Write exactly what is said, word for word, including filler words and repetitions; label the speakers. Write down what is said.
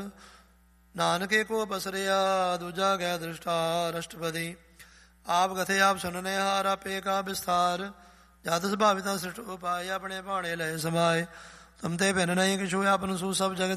Speaker 1: ਨਾਨਕੇ ਕੋ ਬਸਰਿਆ ਦੂਜਾ ਗੈ ਦ੍ਰਿਸ਼ਟਾ ਰਸ਼ਟਪਦੀ। ਆਪ ਕਥੇ ਆਪ ਸੁਨਨੇ ਹਾਰ ਆਪੇ ਕਾ ਵਿਸਥਾਰ। ਜਦ ਸੁਭਾਵਿਤਾ ਸ੍ਰਿਸ਼ਟ ਉਪਾਏ ਆਪਣੇ ਭਾਣੇ ਲਏ ਸਮਾਏ। ਤੁਮ ਤੇ ਭਿੰਨ ਨਹੀਂ ਕਿਛੂ ਆਪਨ ਸੂ ਸਭ ਜਗਤ